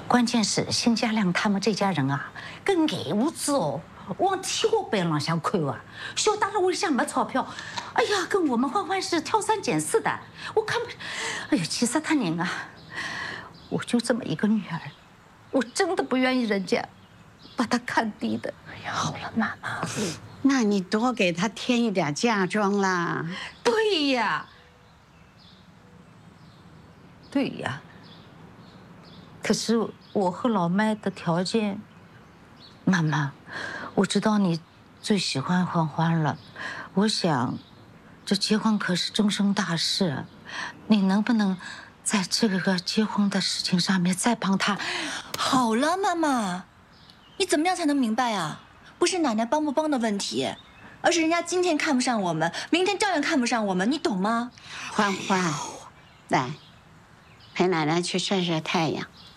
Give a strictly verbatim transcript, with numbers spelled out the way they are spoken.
关键是辛家亮他们这家人啊，跟爱屋子哦，往天花板浪向看啊，小大了屋里向没钞票，哎呀，跟我们欢欢是挑三拣四的，我看不，哎呀，气死他人啊！我就这么一个女儿，我真的不愿意人家把她看低的。 哎呀，好了，妈妈， 那你多给她添一点嫁妆啦。 对呀，对呀。可是我和老麦的条件，妈妈，我知道你最喜欢欢欢了，我想，这结婚可是终身大事，你能不能在这个结婚的事情上面再帮他？ 好了，妈妈，你怎么样才能明白啊？不是奶奶帮不帮的问题，而是人家今天看不上我们，明天照样看不上我们，你懂吗？ 欢欢，来，陪奶奶去晒晒太阳。